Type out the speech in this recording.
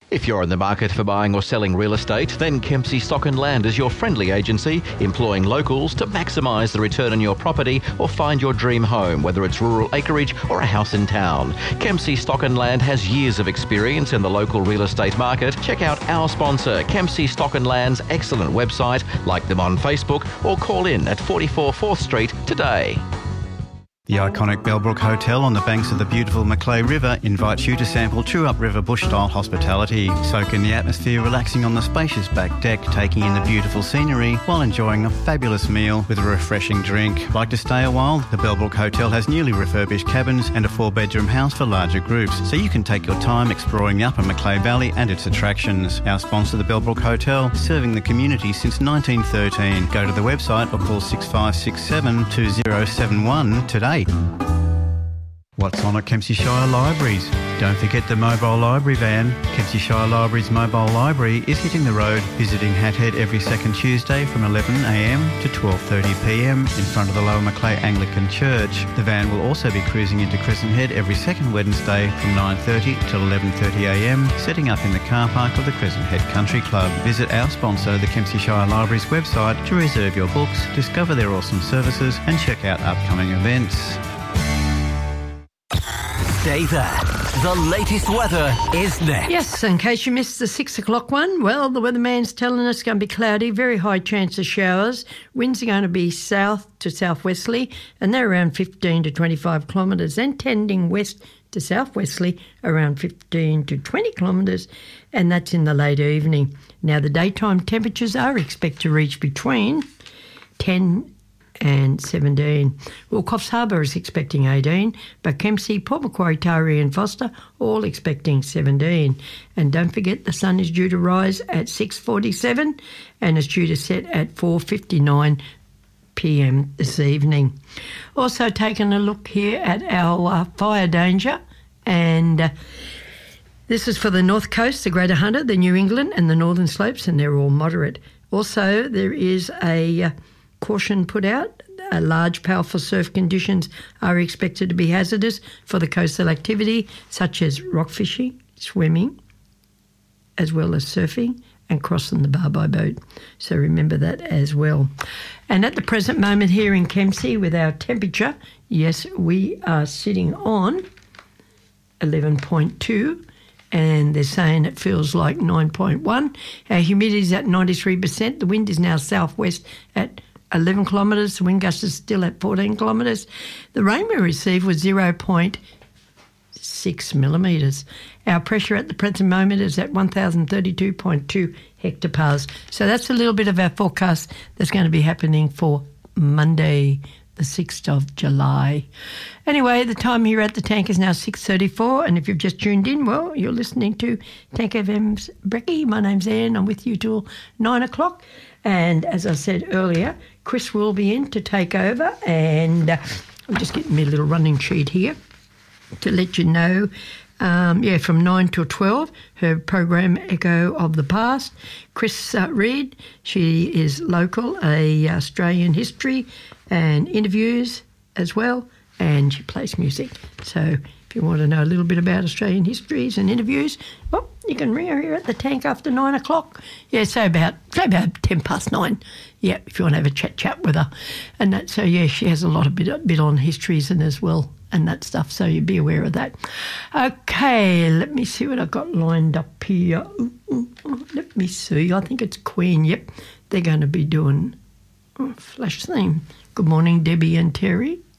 If you're in the market for buying or selling real estate, then Kempsey Stock and Land is your friendly agency, employing locals to maximise the return on your property or find your dream home, whether it's rural acreage or a house in town. Kempsey Stock and Land has years of experience in the local real estate market. Check out our sponsor, Kempsey Stock and Land's excellent website, like them on Facebook, or call in at 44 4th Street today. The iconic Bellbrook Hotel on the banks of the beautiful Macleay River invites you to sample true upriver bush-style hospitality. Soak in the atmosphere, relaxing on the spacious back deck, taking in the beautiful scenery while enjoying a fabulous meal with a refreshing drink. Like to stay a while? The Bellbrook Hotel has newly refurbished cabins and a 4-bedroom house for larger groups, so you can take your time exploring the upper Macleay Valley and its attractions. Our sponsor, the Bellbrook Hotel, serving the community since 1913. Go to the website or call 6567 2071 today. What's on at Kempsey Shire Libraries? Don't forget the mobile library van. Kempsey Shire Libraries Mobile Library is hitting the road, visiting Hathead every second Tuesday from 11am to 12:30pm in front of the Lower Macleay Anglican Church. The van will also be cruising into Crescent Head every second Wednesday from 9:30 till 11:30am, setting up in the car park of the Crescent Head Country Club. Visit our sponsor, the Kempsey Shire Libraries website, to reserve your books, discover their awesome services and check out upcoming events. Stay there. The latest weather is next. Yes, in case you missed the 6 o'clock one, well, the weatherman's telling us it's going to be cloudy, very high chance of showers. Winds are going to be south to southwesterly, and they're around 15 to 25 kilometres, then tending west to southwesterly around 15 to 20 kilometres, and that's in the late evening. Now, the daytime temperatures are expected to reach between 10 and 17. Well, Coffs Harbour is expecting 18, but Kempsey, Port Macquarie, Taree and Foster all expecting 17. And don't forget, the sun is due to rise at 6:47 and it's due to set at 4:59pm this evening. Also taking a look here at our fire danger, and this is for the North Coast, the Greater Hunter, the New England and the Northern Slopes, and they're all moderate. Also, there is a caution put out. Large, powerful surf conditions are expected to be hazardous for the coastal activity, such as rock fishing, swimming, as well as surfing and crossing the bar by boat. So remember that as well. And at the present moment here in Kempsey, with our temperature, yes, we are sitting on 11.2. And they're saying it feels like 9.1. Our humidity is at 93%. The wind is now southwest at 11 kilometres. The wind gust is still at 14 kilometres. The rain we received was 0.6 millimetres. Our pressure at the present moment is at 1,032.2 hectopascals. So that's a little bit of our forecast that's going to be happening for Monday, the 6th of July. Anyway, the time here at the tank is now 6:34, and if you've just tuned in, well, you're listening to Tank FM's Brekkie. My name's Anne. I'm with you till 9 o'clock. And as I said earlier, Chris will be in to take over, and I'm just getting me a little running sheet here to let you know. From 9 till 12, her program Echo of the Past. Chris Reid, she is local, Australian history and interviews as well, and she plays music. So if you want to know a little bit about Australian histories and interviews, well, you can ring her here at the tank after 9 o'clock. Yeah, so about 10 past 9. Yeah, if you want to have a chat with her. And that, so yeah, she has a lot of bit on histories and as well, and that stuff, so you'd be aware of that. Okay, let me see what I've got lined up here. Let me see, I think it's Queen, yep. They're going to be doing Flash theme. Good morning, Debbie and Terry.